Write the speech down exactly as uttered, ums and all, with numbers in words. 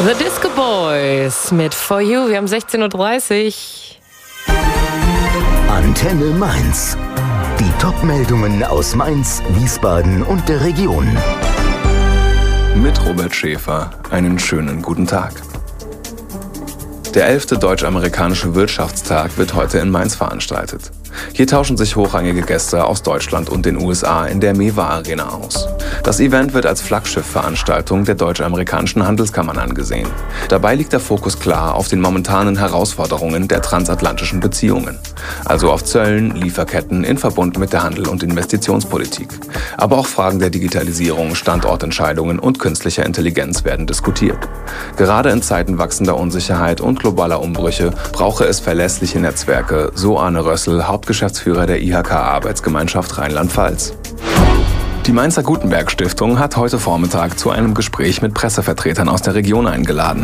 The Disco Boys mit For You. Wir haben sechzehn Uhr dreißig. Antenne Mainz. Die Top-Meldungen aus Mainz, Wiesbaden und der Region. Mit Robert Schäfer. Einen schönen guten Tag. Der elfte Deutsch-Amerikanische Wirtschaftstag wird heute in Mainz veranstaltet. Hier tauschen sich hochrangige Gäste aus Deutschland und den U S A in der MEWA Arena aus. Das Event wird als Flaggschiff-Veranstaltung der deutsch-amerikanischen Handelskammern angesehen. Dabei liegt der Fokus klar auf den momentanen Herausforderungen der transatlantischen Beziehungen. Also auf Zöllen, Lieferketten in Verbund mit der Handel- und Investitionspolitik. Aber auch Fragen der Digitalisierung, Standortentscheidungen und künstlicher Intelligenz werden diskutiert. Gerade in Zeiten wachsender Unsicherheit und globaler Umbrüche brauche es verlässliche Netzwerke, so Arne Rössel, Hauptgeschäftsführer der I H K-Arbeitsgemeinschaft Rheinland-Pfalz. Die Mainzer Gutenberg Stiftung hat heute Vormittag zu einem Gespräch mit Pressevertretern aus der Region eingeladen.